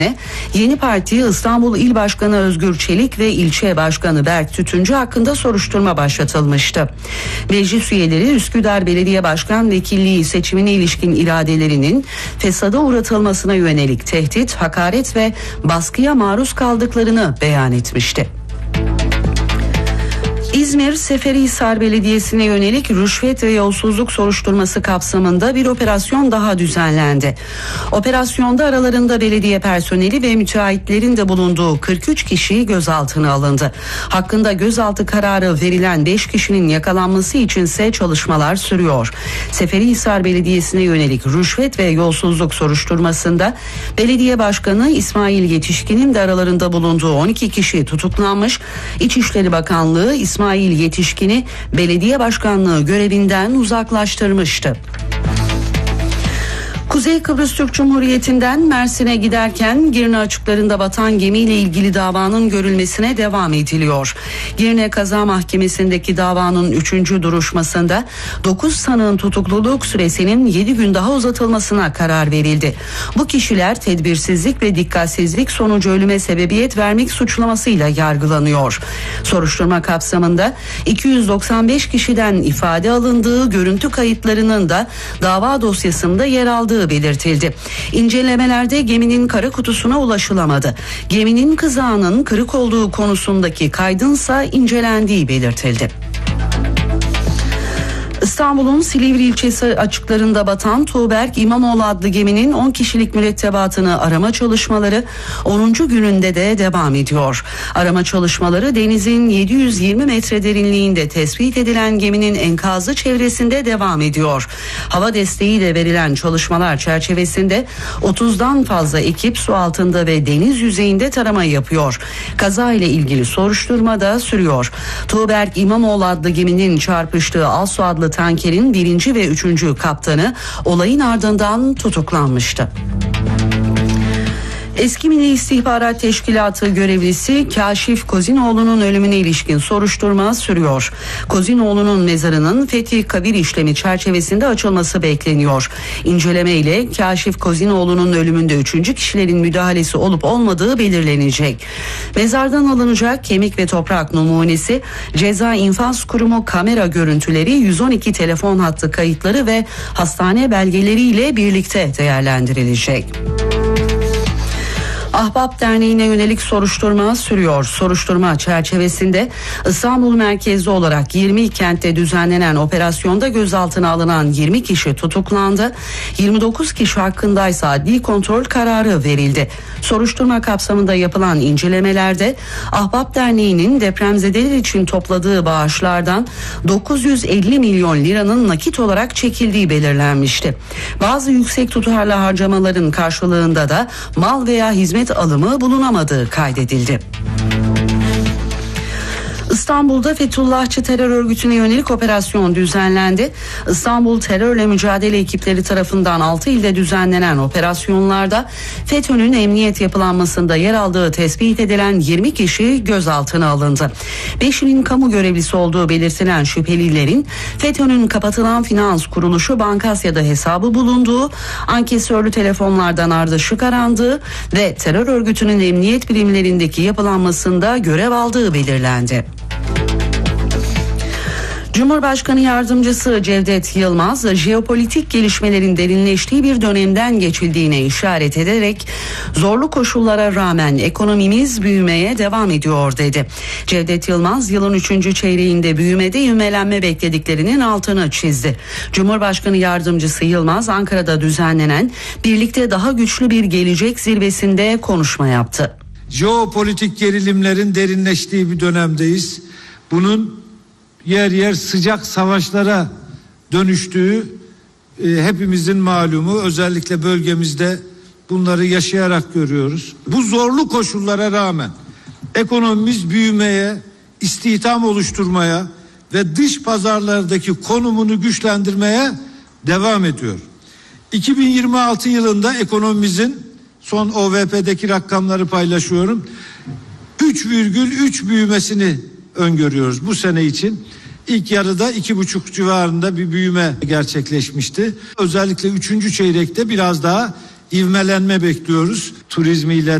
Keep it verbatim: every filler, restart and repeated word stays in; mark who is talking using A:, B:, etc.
A: Yeni Parti İstanbul İl Başkanı Özgür Çelik ve İlçe Başkanı Berk Tütüncü hakkında soruşturma başlatılmıştı. Meclis üyeleri Üsküdar Belediye Başkan Vekilliği seçimine ilişkin iradelerinin fesada uğratılmasına yönelik tehdit, hakaret ve baskıya maruz kaldıklarını beyan etmişti. İzmir Seferihisar Belediyesi'ne yönelik rüşvet ve yolsuzluk soruşturması kapsamında bir operasyon daha düzenlendi. Operasyonda aralarında belediye personeli ve müteahhitlerin de bulunduğu kırk üç kişi gözaltına alındı. Hakkında gözaltı kararı verilen beş kişinin yakalanması içinse çalışmalar sürüyor. Seferihisar Belediyesi'ne yönelik rüşvet ve yolsuzluk soruşturmasında belediye başkanı İsmail Yetişkin'in de aralarında bulunduğu on iki kişi tutuklanmış. İçişleri Bakanlığı İsmail İsmail Yetişkin'i belediye başkanlığı görevinden uzaklaştırmıştı. Kuzey Kıbrıs Türk Cumhuriyeti'nden Mersin'e giderken Girne açıklarında batan gemiyle ilgili davanın görülmesine devam ediliyor. Girne Kaza Mahkemesi'ndeki davanın üçüncü duruşmasında dokuz sanığın tutukluluk süresinin yedi gün daha uzatılmasına karar verildi. Bu kişiler tedbirsizlik ve dikkatsizlik sonucu ölüme sebebiyet vermek suçlamasıyla yargılanıyor. Soruşturma kapsamında iki yüz doksan beş kişiden ifade alındığı, görüntü kayıtlarının da dava dosyasında yer aldığı belirtildi. İncelemelerde geminin kara kutusuna ulaşılamadı. Geminin kızağının kırık olduğu konusundaki kaydınsa incelendiği belirtildi. İstanbul'un Silivri ilçesi açıklarında batan Tuğberk İmamoğlu adlı geminin on kişilik mürettebatını arama çalışmaları onuncu gününde de devam ediyor. Arama çalışmaları denizin yedi yüz yirmi metre derinliğinde tespit edilen geminin enkazı çevresinde devam ediyor. Hava desteği de verilen çalışmalar çerçevesinde otuzdan fazla ekip su altında ve deniz yüzeyinde tarama yapıyor. Kaza ile ilgili soruşturma da sürüyor. Tuğberk İmamoğlu adlı geminin çarpıştığı Alsu adlı tankerin birinci ve üçüncü kaptanı olayın ardından tutuklanmıştı. Eski Milli İstihbarat Teşkilatı görevlisi Kaşif Kozinoğlu'nun ölümüne ilişkin soruşturma sürüyor. Kozinoğlu'nun mezarının fethi kabir işlemi çerçevesinde açılması bekleniyor. İnceleme ile Kaşif Kozinoğlu'nun ölümünde üçüncü kişilerin müdahalesi olup olmadığı belirlenecek. Mezardan alınacak kemik ve toprak numunesi, Ceza İnfaz Kurumu kamera görüntüleri, yüz on iki telefon hattı kayıtları ve hastane belgeleriyle birlikte değerlendirilecek. Ahbap Derneği'ne yönelik soruşturma sürüyor. Soruşturma çerçevesinde İstanbul merkezli olarak yirmi kentte düzenlenen operasyonda gözaltına alınan yirmi kişi tutuklandı. yirmi dokuz kişi hakkındaysa adli kontrol kararı verildi. Soruşturma kapsamında yapılan incelemelerde Ahbap Derneği'nin depremzedeler için topladığı bağışlardan dokuz yüz elli milyon liranın nakit olarak çekildiği belirlenmişti. Bazı yüksek tutarlı harcamaların karşılığında da mal veya hizmet alımı bulunamadığı kaydedildi. İstanbul'da Fethullahçı terör örgütüne yönelik operasyon düzenlendi. İstanbul Terörle Mücadele ekipleri tarafından altı ilde düzenlenen operasyonlarda FETÖ'nün emniyet yapılanmasında yer aldığı tespit edilen yirmi kişi gözaltına alındı. beşinin kamu görevlisi olduğu belirtilen şüphelilerin FETÖ'nün kapatılan finans kuruluşu Bankasya'da hesabı bulunduğu, ankesörlü telefonlardan ardışık arandığı ve terör örgütünün emniyet birimlerindeki yapılanmasında görev aldığı belirlendi. Cumhurbaşkanı Yardımcısı Cevdet Yılmaz, jeopolitik gelişmelerin derinleştiği bir dönemden geçildiğine işaret ederek zorlu koşullara rağmen ekonomimiz büyümeye devam ediyor dedi. Cevdet Yılmaz, yılın üçüncü çeyreğinde büyümede ivmelenme beklediklerinin altını çizdi. Cumhurbaşkanı Yardımcısı Yılmaz, Ankara'da düzenlenen Birlikte Daha Güçlü Bir Gelecek zirvesinde konuşma yaptı.
B: Jeopolitik gerilimlerin derinleştiği bir dönemdeyiz. Bunun yer yer sıcak savaşlara dönüştüğü e, hepimizin malumu, özellikle bölgemizde bunları yaşayarak görüyoruz. Bu zorlu koşullara rağmen ekonomimiz büyümeye, istihdam oluşturmaya ve dış pazarlardaki konumunu güçlendirmeye devam ediyor. iki bin yirmi altı yılında ekonomimizin, son O V P'deki rakamları paylaşıyorum, üç virgül üç büyümesini öngörüyoruz bu sene için. İlk yarıda iki buçuk civarında bir büyüme gerçekleşmişti. Özellikle üçüncü çeyrekte biraz daha ivmelenme bekliyoruz. Turizmiyle,